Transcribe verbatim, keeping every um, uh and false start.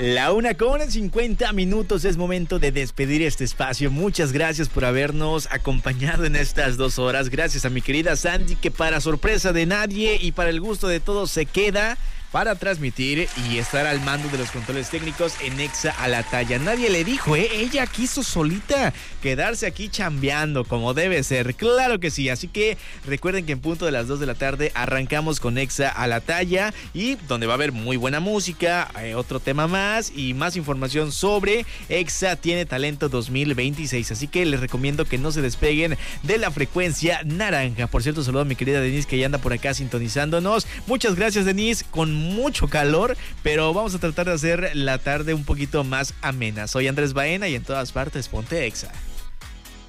La una con cincuenta minutos, es momento de despedir este espacio. Muchas gracias por habernos acompañado en estas dos horas. Gracias a mi querida Sandy, que para sorpresa de nadie y para el gusto de todos se queda para transmitir y estar al mando de los controles técnicos en Exa a la Talla. Nadie le dijo, ¿eh? Ella quiso solita quedarse aquí chambeando como debe ser. Claro que sí, así que recuerden que en punto de las dos de la tarde arrancamos con Exa a la Talla, y donde va a haber muy buena música, eh, otro tema más y más información sobre Exa Tiene Talento dos mil veintiséis. Así que les recomiendo que no se despeguen de la frecuencia naranja. Por cierto, saludo a mi querida Denise, que ya anda por acá sintonizándonos. Muchas gracias, Denise, con mucho calor, pero vamos a tratar de hacer la tarde un poquito más amena. Soy Andrés Baena y en todas partes ponte Exa.